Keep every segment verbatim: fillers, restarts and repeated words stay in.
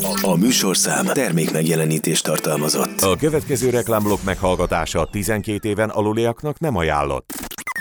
A műsorszám termék megjelenítést tartalmazott. A következő reklámblokk meghallgatása tizenkét éven aluliaknak nem ajánlott.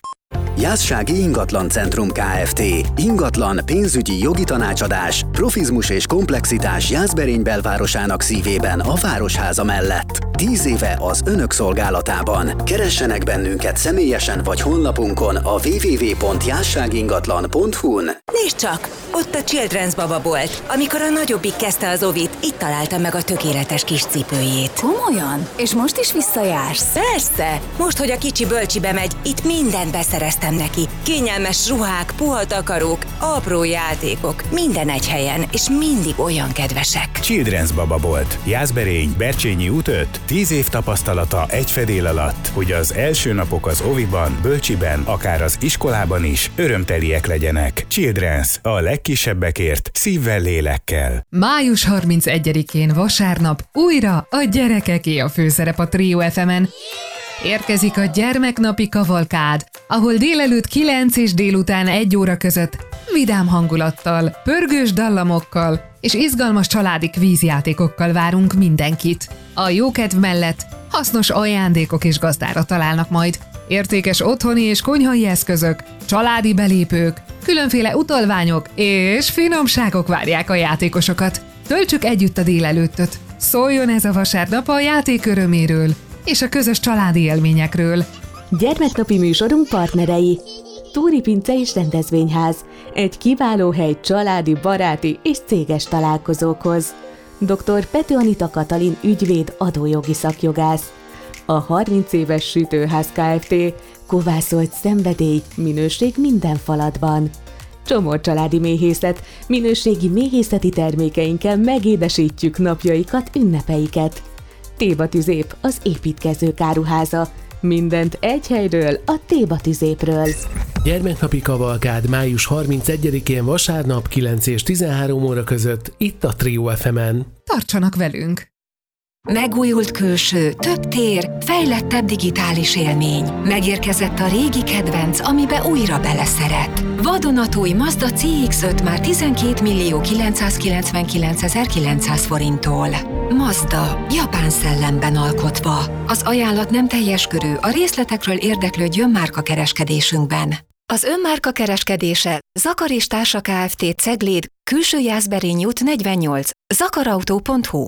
Jászsági Ingatlan Centrum Kft. Ingatlan, pénzügyi, jogi tanácsadás, profizmus és komplexitás Jászberény belvárosának szívében a Városháza mellett. Tíz éve az önök szolgálatában. Keressenek bennünket személyesen vagy honlapunkon a double-u double-u double-u pont jászságingatlan pont hu-n. Nézd csak! Ott a Children's Baba bolt. Amikor a nagyobbik kezdte az ovit, itt találta meg a tökéletes kis cipőjét. Komolyan? És most is visszajársz? Persze! Most, hogy a kicsi bölcsibe megy, itt mindent beszereztem neki. Kényelmes ruhák, puha takarók, apró játékok, minden egy helyen, és mindig olyan kedvesek. Children's Baba bolt. Jászberény, Bercsényi út öt. Tíz év tapasztalata egy fedél alatt, hogy az első napok az oviban, bölcsiben, akár az iskolában is örömteliek legyenek. Children's, a legkisebbekért, szívvel, lélekkel. május harmincegyedikén vasárnap újra a gyerekeké a főszerep a Trio ef emen. Érkezik a gyermeknapi kavalkád, ahol délelőtt kilenc és délután egy óra között vidám hangulattal, pörgős dallamokkal és izgalmas családi kvízjátékokkal várunk mindenkit. A jókedv mellett hasznos ajándékok és gazdára találnak majd. Értékes otthoni és konyhai eszközök, családi belépők, különféle utalványok és finomságok várják a játékosokat. Töltsük együtt a délelőttöt. Szóljon ez a vasárnap a játék öröméről és a közös családi élményekről. Gyermeknapi műsorunk partnerei: Túri Pince és Rendezvényház, egy kiváló hely családi, baráti és céges találkozókhoz. doktor Pető Anita Katalin ügyvéd, adójogi szakjogász. A harminc éves Sütőház Kft. Kovászolt szenvedély, minőség minden falatban. Csomor családi méhészet, minőségi méhészeti termékeinkkel megédesítjük napjaikat, ünnepeiket. Téba Tüzép, az építkezők áruháza. Mindent egy helyről, a Téba Tüzépről. Gyermeknapi kavalkád május harmincegyedikén vasárnap kilenc és tizenhárom óra között itt a Trio ef emen. Tartsanak velünk! Megújult külső, több tér, fejlettebb digitális élmény. Megérkezett a régi kedvenc, amibe újra beleszeret. Vadonatúj Mazda cé iksz öt már tizenkét millió kilencszázkilencvenkilencezer-kilencszáz forinttól. Mazda, japán szellemben alkotva. Az ajánlat nem teljes körű, a részletekről érdeklődjön márkakereskedésünkben. Az önmárka kereskedése Zakar és Társa Kft. Cegléd, Külső Jászberény út negyvennyolc, zakarautó pont hu.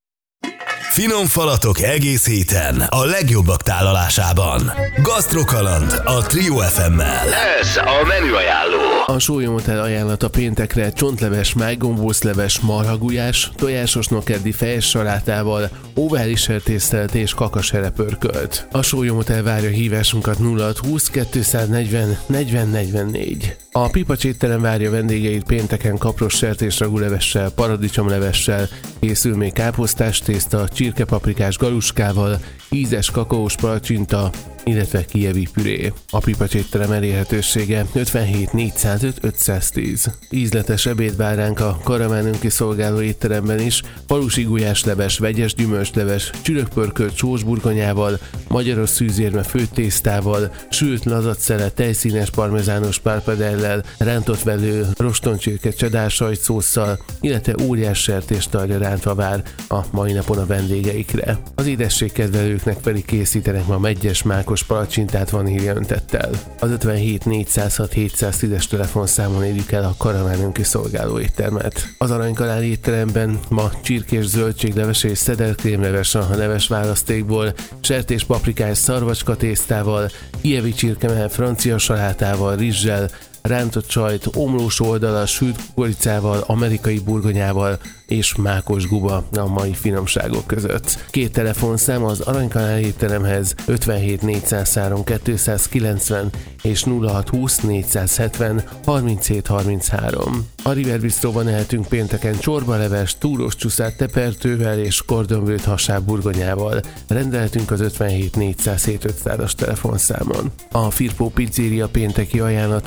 Finom falatok egész héten a legjobbak tálalásában. Gasztrokaland a Trio ef emmel. Ez a menüajánló. A Sólyom Hotel ajánlata péntekre: csontleves, májgombócleves, marhagujás, tojásos nokeddi fejes salátával, óvális sertésztelt és kakasere pörkölt. A Sólyom Hotel várja hívásunkat nulla hat húsz kétszáznegyven negyven negyvennégy. A Pipacs étterem várja vendégeit pénteken kapros sertésragulevessel, paradicsomlevessel, készül még káposztás tészta, csirkepaprikás galuskával, ízes kakaós palacsinta, illetve kijevi püré. A Pipacs étterem elérhetősége ötvenhét négyszázöt ötszáztíz. Ízletes ebéd vár ránk a Karamánön kiszolgáló étteremben is, falusi gulyásleves, vegyes gyümölcsleves, csürökpörkölt sósburgonyával, magyaros szűzérme főtésztával, sült lazacele, tejszínes parmezános párpadellel, rántott velő, rostoncsirke cheddar sajtszósszal, illetve óriás sertéstarja rántva vár a mai napon a vendégeikre. Az édességkedvelőknek pedig készítenek ma meggyes mákos palacsintát vanília öntettel. Az ötvenhét négyszázhat hétszáztízes telefonszámon érjük el a Karamánön kiszolgáló éttermet. Az Aranykanál étteremben ma csirkés zöldségleves és szederkrémleves a leves választékból, sertés paprikás szarvacska tésztával, kijevi csirkemell francia salátával, rizssel, rántott sajt, omlós oldala, sült kukoricával, amerikai burgonyával és mákos guba a mai finomságok között. Két telefonszám az Aranykanál étteremhez: ötvenhét négyszázhárom kétszázkilencven és nulla hat húsz négyszázhetven harminchét harminchárom. A River Bistróban ehetünk pénteken csorbaleves, túros csúszát tepertővel és kordonvőt hasáb burgonyával. Rendelhetünk az ötvenhét négyszázhét ötszázas telefonszámon. A Firpó Pizzéria pénteki ajánlata: a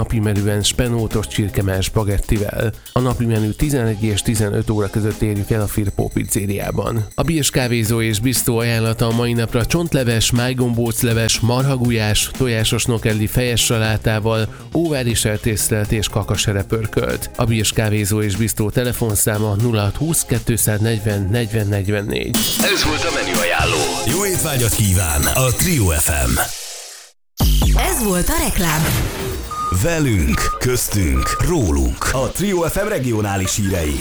napi menüben spenótos csirkemell spagettivel. A napi menü tizenegy és tizenöt óra között érjük el a Firpó pizzériában. A Birs kávézó és bisztró ajánlata a mai napra csontleves, májgombócleves, marhagulyás, tojásos nokedli fejes salátával, óvári sertésztelt és kakaserepörkölt. A Birs kávézó és bisztró telefonszáma nulla hat húsz kettőszáznegyven negyven negyvennégy. Ez volt a menü ajánló. Jó étvágyat kíván a Trio ef em. Ez volt a reklám. Velünk, köztünk, rólunk. A Trio ef em regionális hírei.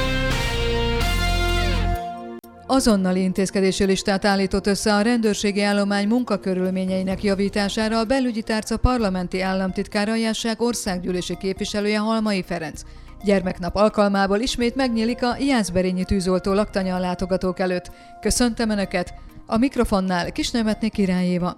Azonnali intézkedési listát állított össze a rendőrségi állomány munkakörülményeinek javítására a belügyi tárca parlamenti államtitkára Jászság országgyűlési képviselője Halmai Ferenc. Gyermeknap alkalmából ismét megnyílik a Jászberényi tűzoltó laktanya a látogatók előtt. Köszöntöm Önöket! A mikrofonnál Kisnemetné Király Éva.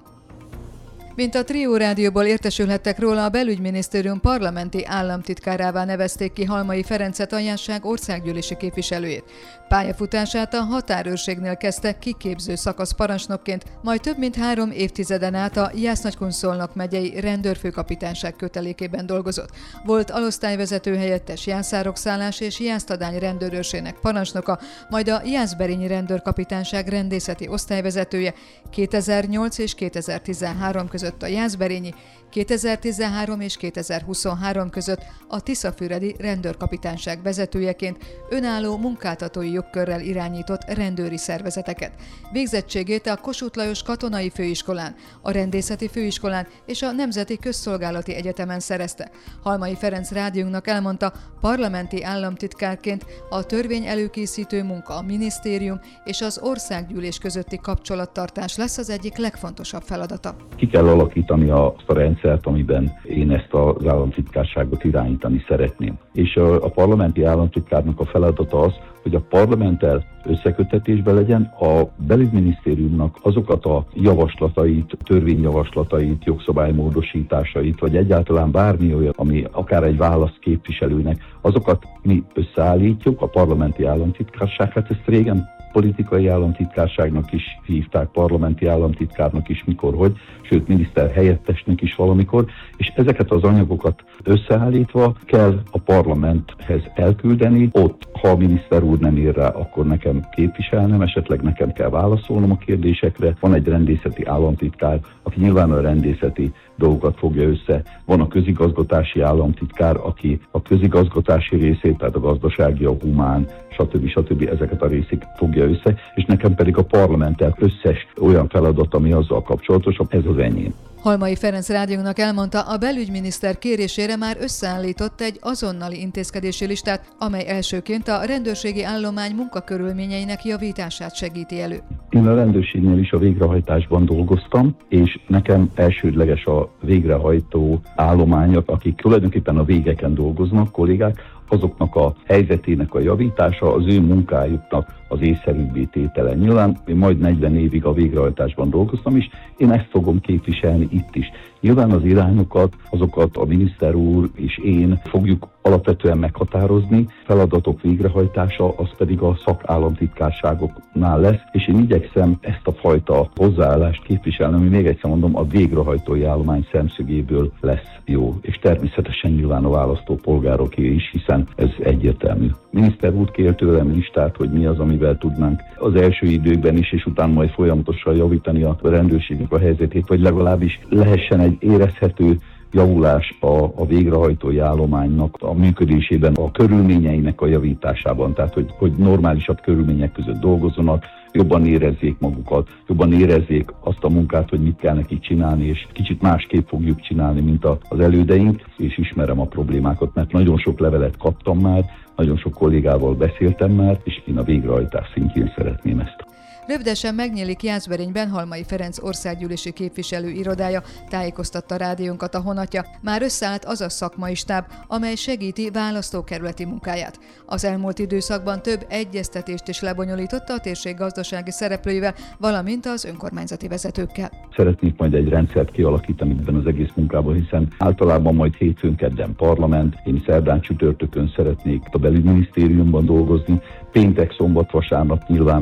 Mint a Trio rádióból értesülhettek róla, a belügyminisztérium parlamenti államtitkárává nevezték ki Halmai Ferencet, a Jászság országgyűlési képviselőjét. Pályafutását a határőrségnél kezdte kiképző szakaszparancsnokként, majd több mint három évtizeden át a Jász-Nagykun-Szolnok megyei rendőrfőkapitányság kötelékében dolgozott. Volt alosztályvezető helyettes Jászárokszállás és Jásztadány rendőrőrsének parancsnoka, majd a Jászberényi rendőrkapitányság rendészeti osztályvezetője, kétezer-nyolc és kétezer-tizenhárom között a Jászberényi, kétezer-tizenhárom és kétezer-huszonhárom között a Tiszafüredi rendőrkapitányság vezetőjeként önálló munkáltatói jogkörrel irányított rendőri szervezeteket. Végzettségét a Kossuth Lajos Katonai Főiskolán, a Rendészeti Főiskolán és a Nemzeti Közszolgálati Egyetemen szerezte. Halmai Ferenc rádiónknak elmondta, parlamenti államtitkárként a törvény előkészítő munka, a minisztérium és az országgyűlés közötti kapcsolattartás lesz az egyik legfontosabb feladata. Ki kell alakítani azt a rendszert, amiben én ezt az államtitkárságot irányítani szeretném. És a, a parlamenti államtitkárnak a feladata az, hogy a parlamenttel összeköttetésben legyen, a belügyminisztériumnak azokat a javaslatait, törvényjavaslatait, jogszabálymódosításait, vagy egyáltalán bármi olyan, ami akár egy választ képviselőnek, azokat mi összeállítjuk, a parlamenti államtitkárság, hát ezt régen politikai államtitkárságnak is hívták, parlamenti államtitkárnak is mikor, hogy, sőt miniszter helyettesnek is valamikor, és ezeket az anyagokat összeállítva kell a parlamenthez elküldeni, ott, ha a miniszter úr nem ír rá, akkor nekem képviselnem, esetleg nekem kell válaszolnom a kérdésekre. Van egy rendészeti államtitkár, aki nyilván a rendészeti dolgokat fogja össze. Van a közigazgatási államtitkár, aki a közigazgatási részét, tehát a gazdasági, a humán, stb. stb. Ezeket a részét fogja össze, és nekem pedig a parlamenttel összes olyan feladat, ami azzal kapcsolatos, ez az enyém. Halmai Ferenc rádiónak elmondta, a belügyminiszter kérésére már összeállított egy azonnali intézkedési listát, amely elsőként a rendőrségi állomány munkakörülményeinek javítását segíti elő. Én a rendőrségnél is a végrehajtásban dolgoztam, és nekem elsődleges a végrehajtó állományok, akik tulajdonképpen a végeken dolgoznak, kollégák, azoknak a helyzetének a javítása, az ő munkájuknak az észszerűbbé tétele. Nyilván én majd negyven évig a végrehajtásban dolgoztam, és én ezt fogom képviselni itt is. Nyilván az irányokat, azokat a miniszter úr és én fogjuk alapvetően meghatározni, feladatok végrehajtása az pedig a szakállamtitkárságoknál lesz, és én igyekszem ezt a fajta hozzáállást képviselni, ami még egyszer mondom, a végrehajtói állomány szemszögéből lesz jó, és természetesen nyilván a választópolgároké is, hiszen ez egyértelmű. Miniszter úr kért tőlem listát, hogy mi az, amivel tudnánk az első időkben is, és utána majd folyamatosan javítani a rendőrségnek a helyzetét, vagy legalábbis lehessen egy érezhető javulás a, a végrehajtói állománynak a működésében, a körülményeinek a javításában, tehát hogy, hogy normálisabb körülmények között dolgozzanak, jobban érezzék magukat, jobban érezzék azt a munkát, hogy mit kell nekik csinálni, és kicsit másképp fogjuk csinálni, mint az elődeink, és ismerem a problémákat, mert nagyon sok levelet kaptam már, nagyon sok kollégával beszéltem már, és én a végrehajtás szintjén szeretném ezt. Rövidesen megnyílik Jászberényben Halmai Ferenc országgyűlési képviselő irodája, tájékoztatta rádiónkat a honatja. Már összeállt az a szakmai stáb, amely segíti választókerületi munkáját. Az elmúlt időszakban több egyeztetést is lebonyolította a térség gazdasági szereplőivel, valamint az önkormányzati vezetőkkel. Szeretnék majd egy rendszert kialakítani ebben az egész munkában, hiszen általában majd hétfőn, kedden parlament, én szerdán, csütörtökön szeretnék a belügyminisztériumban dolgozni, péntek, szombat, vasárnap nyilván a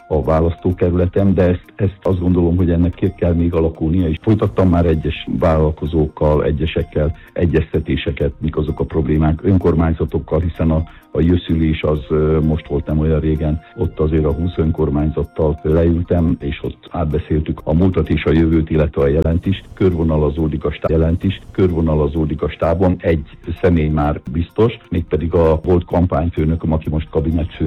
a választókerületem, de ezt, ezt azt gondolom, hogy ennek ki kell még alakulnia, és folytattam már egyes vállalkozókkal, egyesekkel egyeztetéseket, mik azok a problémák, önkormányzatokkal, hiszen a, a jösszülés az most volt nem olyan régen, ott azért a húsz önkormányzattal leültem, és ott átbeszéltük a múltat és a jövőt, illetve a jelent is, körvonalazódik a stáb, jelent is, körvonalazódik a stábon, egy személy már biztos, mégpedig a volt kampányfőnököm, aki most kabinetfőnök,